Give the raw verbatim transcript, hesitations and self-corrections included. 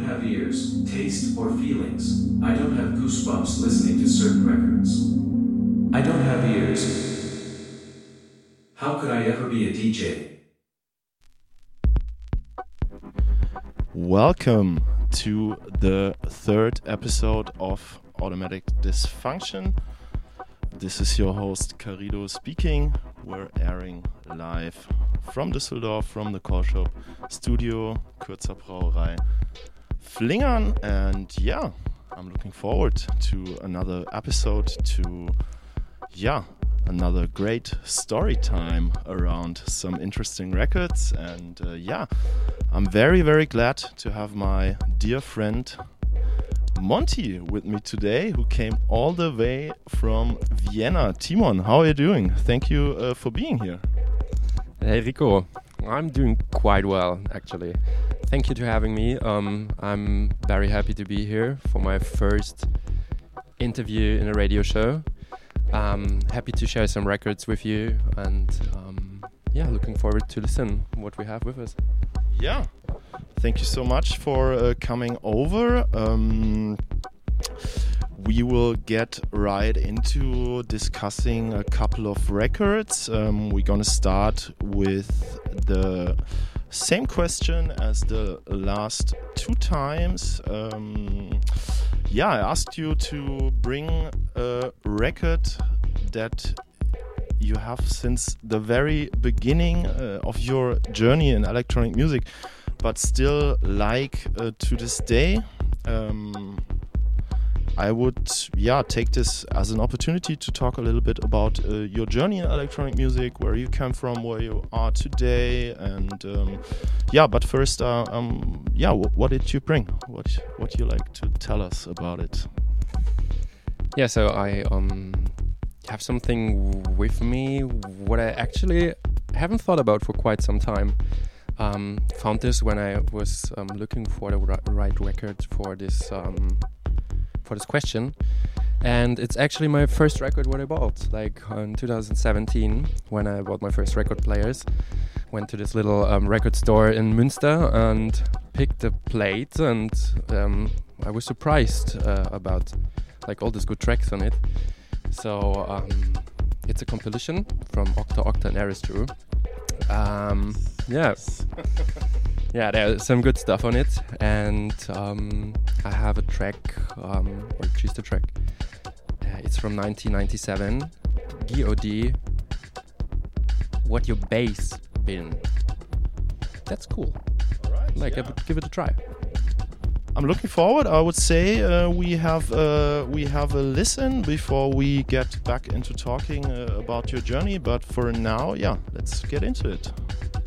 have ears, taste, or feelings. I don't have goosebumps listening to certain records. I don't have ears. How could I ever be a D J? Welcome to the third episode of Automatic Dysfunction. This is your host Carido speaking. We're airing live from Düsseldorf, from the Call Shop Studio, Kürzer Brauerei Flingern. And yeah, I'm looking forward to another episode, to yeah, another great story time around some interesting records. And uh, yeah, I'm very, very glad to have my dear friend Monty with me today, who came all the way from Vienna. Timon, how are you doing? Thank you uh, for being here. Hey Rico, I'm doing quite well actually. Thank you for having me. Um, I'm very happy to be here for my first interview in a radio show. I'm happy to share some records with you, and um, yeah, looking forward to listen what we have with us. Yeah. Thank you so much for uh, coming over. Um, we will get right into discussing a couple of records. Um, we're gonna start with the same question as the last two times. Um, yeah, I asked you to bring a record that you have since the very beginning uh, of your journey in electronic music, but still like uh, to this day. um, I would yeah take this as an opportunity to talk a little bit about uh, your journey in electronic music, where you came from, where you are today, and um, yeah but first uh, um, yeah w- what did you bring, what what you like to tell us about it? Yeah, so I um, have something with me what I actually haven't thought about for quite some time. Um, found this when I was um, looking for the ri- right record for this um, for this question, and it's actually my first record what I bought, like in two thousand seventeen when I bought my first record players. Went to this little um, record store in Münster and picked a plate, and um, I was surprised uh, about like all these good tracks on it. So um, it's a compilation from Octa Octa and Aristru. Um, yeah, yeah, there's some good stuff on it, and um, I have a track, um, or just a track. Uh, it's from nineteen ninety-seven. G O D. What your bass been? That's cool. All right, like, yeah. I would give it a try. I'm looking forward. I would say uh, we have uh, we have a listen before we get back into talking uh, about your journey. But for now, yeah, let's get into it.